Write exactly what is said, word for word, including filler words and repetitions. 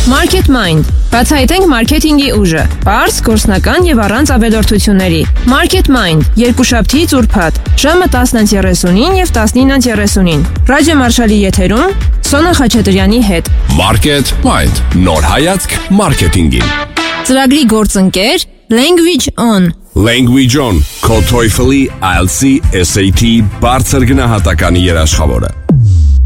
Market Mind. Բացահայտենք մարքեթինգի ուժը։ Պարզ, գործնական եւ առանց ավելորդությունների։ Market Mind. Երկուշաբթի ծուրփաթ։ Ժամը տասն երեսունին եւ տասնինը երեսունին։ Ռադիո Մարշալի եթերում Սոնա Խաչատրյանի հետ։ Market Mind. Նոր հայացք մարքեթինգին։ Ծրագրի գործընկեր Language On. Language On. Քո TOEFL-ի, I E L T S, S A T բարձր գնահատականի երաշխավորը։